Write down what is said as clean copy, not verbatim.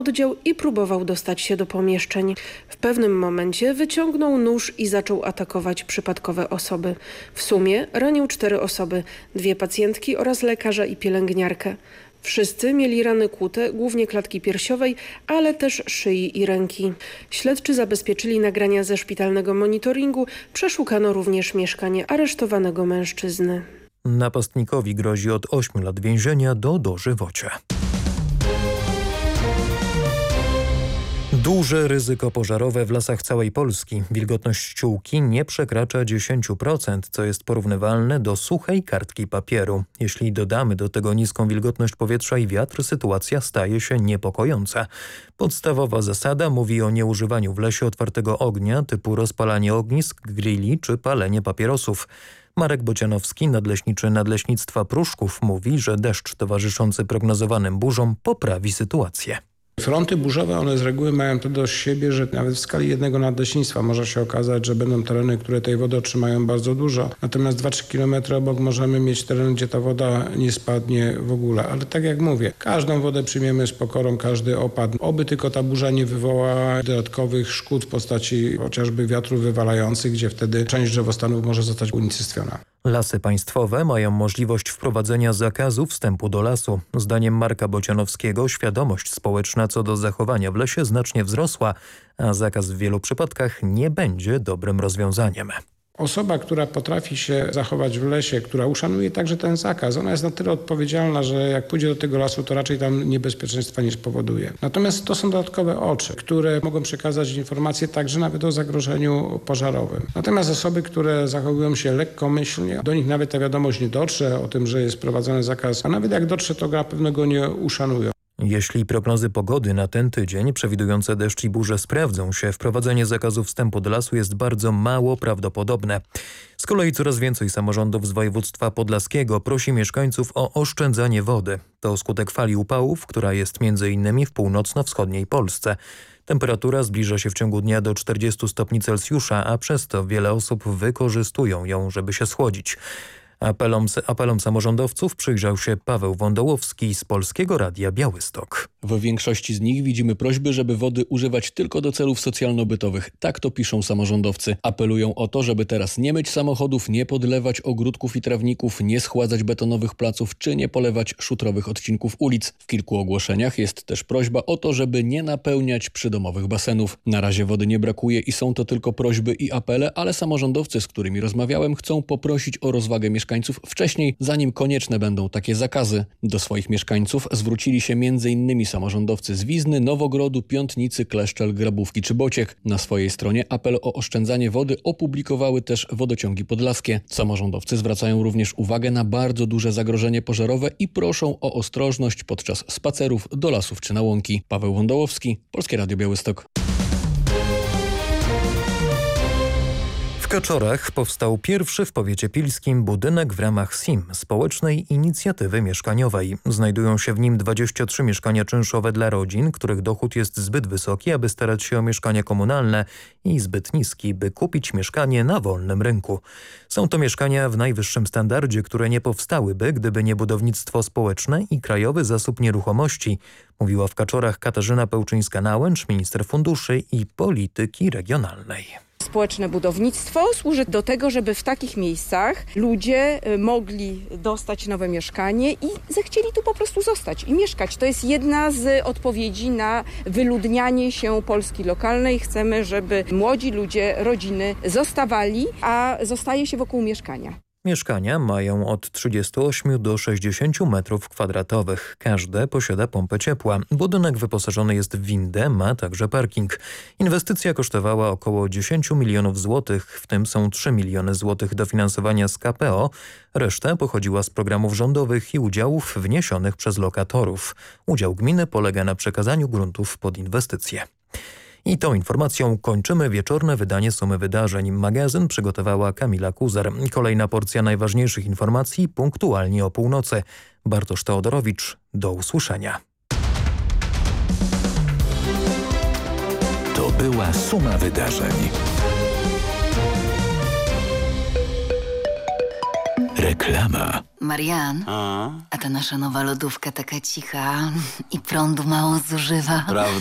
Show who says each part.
Speaker 1: oddział i próbował dostać się do pomieszczeń. W pewnym momencie wyciągnął nóż i zaczął atakować przypadkowe osoby. W sumie ranił 4 osoby, 2 pacjentki oraz lekarza i pielęgniarkę. Wszyscy mieli rany kłute, głównie klatki piersiowej, ale też szyi i ręki. Śledczy zabezpieczyli nagrania ze szpitalnego monitoringu, przeszukano również mieszkanie aresztowanego mężczyzny.
Speaker 2: Napastnikowi grozi od 8 lat więzienia do dożywocia. Duże ryzyko pożarowe w lasach całej Polski. Wilgotność ściółki nie przekracza 10%, co jest porównywalne do suchej kartki papieru. Jeśli dodamy do tego niską wilgotność powietrza i wiatr, sytuacja staje się niepokojąca. Podstawowa zasada mówi o nieużywaniu w lesie otwartego ognia typu rozpalanie ognisk, grilli czy palenie papierosów. Marek Bocianowski, nadleśniczy Nadleśnictwa Pruszków, mówi, że deszcz towarzyszący prognozowanym burzom poprawi sytuację.
Speaker 3: Fronty burzowe, one z reguły mają to do siebie, że nawet w skali jednego nadleśnictwa może się okazać, że będą tereny, które tej wody otrzymają bardzo dużo. Natomiast 2-3 km obok możemy mieć teren, gdzie ta woda nie spadnie w ogóle. Ale tak jak mówię, każdą wodę przyjmiemy z pokorą, każdy opad. Oby tylko ta burza nie wywołała dodatkowych szkód w postaci chociażby wiatrów wywalających, gdzie wtedy część drzewostanów może zostać unicestwiona.
Speaker 2: Lasy państwowe mają możliwość wprowadzenia zakazu wstępu do lasu. Zdaniem Marka Bocianowskiego świadomość społeczna co do zachowania w lesie znacznie wzrosła, a zakaz w wielu przypadkach nie będzie dobrym rozwiązaniem.
Speaker 3: Osoba, która potrafi się zachować w lesie, która uszanuje także ten zakaz, ona jest na tyle odpowiedzialna, że jak pójdzie do tego lasu, to raczej tam niebezpieczeństwa nie spowoduje. Natomiast to są dodatkowe oczy, które mogą przekazać informacje także nawet o zagrożeniu pożarowym. Natomiast osoby, które zachowują się lekkomyślnie, do nich nawet ta wiadomość nie dotrze o tym, że jest wprowadzony zakaz, a nawet jak dotrze, to na pewno go nie uszanują.
Speaker 2: Jeśli prognozy pogody na ten tydzień przewidujące deszcz i burze sprawdzą się, wprowadzenie zakazu wstępu do lasu jest bardzo mało prawdopodobne. Z kolei coraz więcej samorządów z województwa podlaskiego prosi mieszkańców o oszczędzanie wody. To skutek fali upałów, która jest m.in. w północno-wschodniej Polsce. Temperatura zbliża się w ciągu dnia do 40 stopni Celsjusza, a przez to wiele osób wykorzystują ją, żeby się schłodzić. Apelom samorządowców przyjrzał się Paweł Wądołowski z Polskiego Radia Białystok.
Speaker 4: W większości z nich widzimy prośby, żeby wody używać tylko do celów socjalno-bytowych. Tak to piszą samorządowcy. Apelują o to, żeby teraz nie myć samochodów, nie podlewać ogródków i trawników, nie schładzać betonowych placów czy nie polewać szutrowych odcinków ulic. W kilku ogłoszeniach jest też prośba o to, żeby nie napełniać przydomowych basenów. Na razie wody nie brakuje i są to tylko prośby i apele, ale samorządowcy, z którymi rozmawiałem, chcą poprosić o rozwagę mieszkańców wcześniej, zanim konieczne będą takie zakazy. Do swoich mieszkańców zwrócili się m.in. samorządowcy z Wizny, Nowogrodu, Piątnicy, Kleszczel, Grabówki czy Bociek. Na swojej stronie apel o oszczędzanie wody opublikowały też wodociągi podlaskie. Samorządowcy zwracają również uwagę na bardzo duże zagrożenie pożarowe i proszą o ostrożność podczas spacerów do lasów czy na łąki. Paweł Wądołowski, Polskie Radio Białystok.
Speaker 2: W Kaczorach powstał pierwszy w powiecie pilskim budynek w ramach SIM, Społecznej Inicjatywy Mieszkaniowej. Znajdują się w nim 23 mieszkania czynszowe dla rodzin, których dochód jest zbyt wysoki, aby starać się o mieszkanie komunalne i zbyt niski, by kupić mieszkanie na wolnym rynku. Są to mieszkania w najwyższym standardzie, które nie powstałyby, gdyby nie budownictwo społeczne i Krajowy Zasób Nieruchomości, mówiła w Kaczorach Katarzyna Pełczyńska-Nałęcz, minister funduszy i polityki regionalnej.
Speaker 5: Społeczne budownictwo służy do tego, żeby w takich miejscach ludzie mogli dostać nowe mieszkanie i zechcieli tu po prostu zostać i mieszkać. To jest jedna z odpowiedzi na wyludnianie się Polski lokalnej. Chcemy, żeby młodzi ludzie, rodziny zostawali, a zostaje się wokół mieszkania.
Speaker 2: Mieszkania mają od 38 do 60 metrów kwadratowych. Każde posiada pompę ciepła. Budynek wyposażony jest w windę, ma także parking. Inwestycja kosztowała około 10 milionów złotych, w tym są 3 miliony złotych dofinansowania z KPO. Reszta pochodziła z programów rządowych i udziałów wniesionych przez lokatorów. Udział gminy polega na przekazaniu gruntów pod inwestycje. I tą informacją kończymy wieczorne wydanie Sumy Wydarzeń. Magazyn przygotowała Kamila Kuzar. Kolejna porcja najważniejszych informacji punktualnie o północy. Bartosz Teodorowicz, do usłyszenia.
Speaker 6: To była Suma Wydarzeń. Reklama.
Speaker 7: Marian, a ta nasza nowa lodówka taka cicha i prądu mało zużywa.
Speaker 8: Prawda.